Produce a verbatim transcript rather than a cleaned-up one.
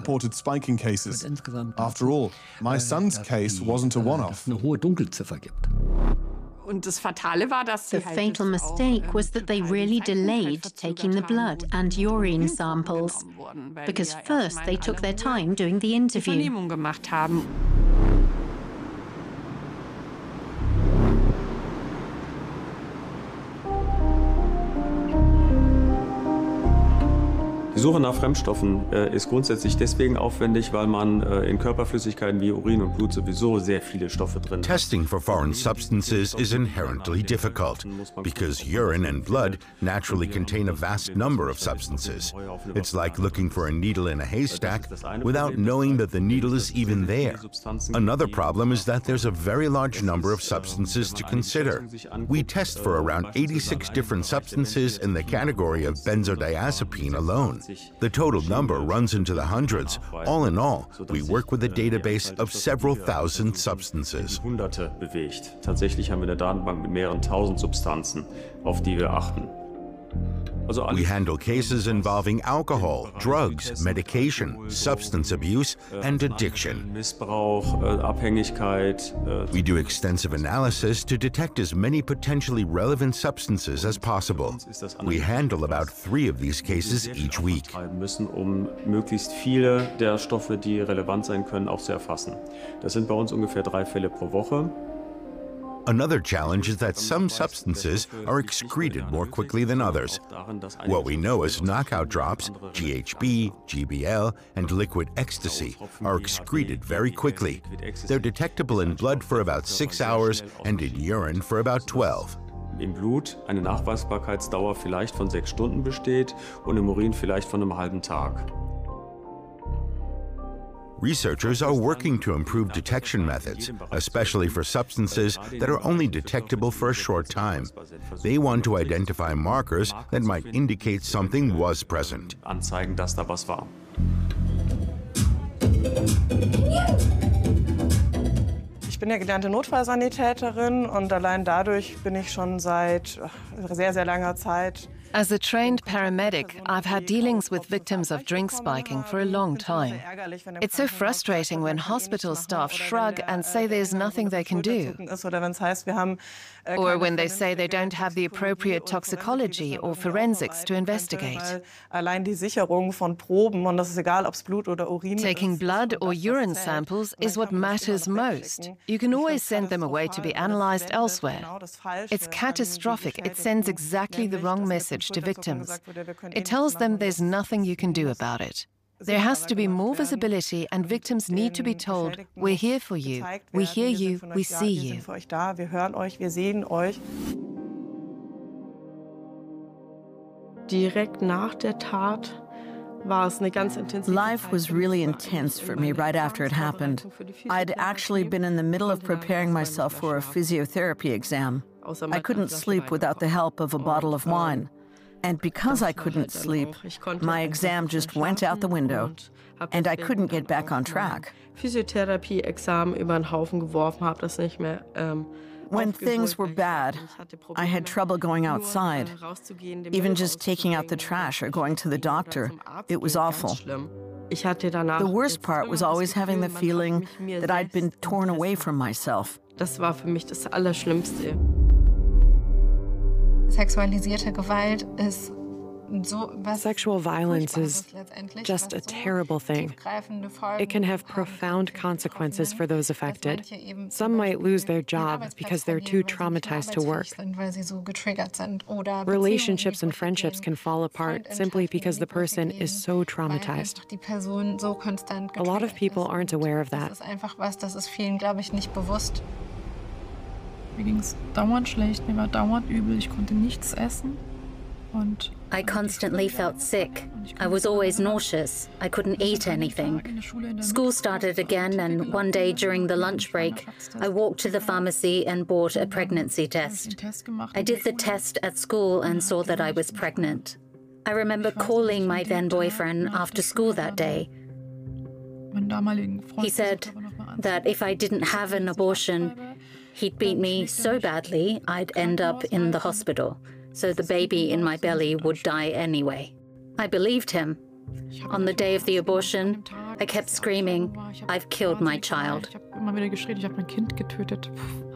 reported spiking cases. After all, my son's case wasn't a one-off. The fatal mistake was that they really delayed taking the blood and urine samples, because first they took their time doing the interview. Die Suche nach Fremdstoffen äh, ist grundsätzlich deswegen aufwendig, weil man äh, in Körperflüssigkeiten wie Urin und Blut sowieso sehr viele Stoffe drin hat. Testing for foreign substances is inherently difficult because urine and blood naturally contain a vast number of substances. It's like looking for a needle in a haystack without knowing that the needle is even there. Another problem is that there's a very large number of substances to consider. We test for around eighty-six different substances in the category of benzodiazepine alone. The total number runs into the hundreds. All in all, we work with a database of several thousand substances. Hunderte bewegt. Tatsächlich haben wir eine Datenbank mit mehreren tausend Substanzen, auf die wir achten. We handle cases involving alcohol, drugs, medication, substance abuse, and addiction. Missbrauch, Abhängigkeit. We do extensive analysis to detect as many potentially relevant substances as possible. We handle about three of these cases each week. Müssen, um möglichst viele der Stoffe, die relevant sein können, auch zu erfassen. Das sind bei uns ungefähr drei Fälle pro Woche. Another challenge is that some substances are excreted more quickly than others. What we know as knockout drops, G H B, G B L, and liquid ecstasy, are excreted very quickly. They're detectable in blood for about six hours and in urine for about twelve. Im Blut eine Nachweisbarkeitsdauer vielleicht von sechs Stunden besteht und im Urin vielleicht von einem halben Tag. Researchers are working to improve detection methods, especially for substances that are only detectable for a short time. They want to identify markers that might indicate something was present. Anzeigen, dass da was war. Ich bin ja gelernte Notfallsanitäterin und allein dadurch bin ich schon seit sehr, sehr langer Zeit. As a trained paramedic, I've had dealings with victims of drink spiking for a long time. It's so frustrating when hospital staff shrug and say there's nothing they can do. Or when they say they don't have the appropriate toxicology or forensics to investigate. Taking blood or urine samples is what matters most. You can always send them away to be analyzed elsewhere. It's catastrophic. It sends exactly the wrong message to victims. It tells them there's nothing you can do about it. There has to be more visibility, and victims need to be told, we're here for you, we hear you, we see you. Direkt nach der Tat war es eine ganz intensive. Life was really intense for me right after it happened. I'd actually been in the middle of preparing myself for a physiotherapy exam. I couldn't sleep without the help of a bottle of wine. And because I couldn't sleep, my exam just went out the window, and I couldn't get back on track. Physiotherapie-Examen über den Haufen geworfen, habe das nicht mehr. Ähm, When things were bad, I had trouble going outside. Even just taking out the trash or going to the doctor, it was awful. The worst part was always having the feeling that I'd been torn away from myself. Das war für mich das Allerschlimmste. Sexualisierte Gewalt ist Sexual violence is just a terrible thing. It can have profound consequences for those affected. Some might lose their job because they're too traumatized to work. Relationships and friendships can fall apart simply because the person is so traumatized. A lot of people aren't aware of that. Mir ging es dauernd schlecht, mir war dauernd übel, ich konnte nichts essen. Und I constantly felt sick. I was always nauseous. I couldn't eat anything. School started again, and one day during the lunch break, I walked to the pharmacy and bought a pregnancy test. I did the test at school and saw that I was pregnant. I remember calling my then boyfriend after school that day. He said that if I didn't have an abortion, he'd beat me so badly I'd end up in the hospital, so the baby in my belly would die anyway. I believed him. On the day of the abortion, I kept screaming, I've killed my child. Ich habe immer wieder geschrien, ich habe mein Kind getötet.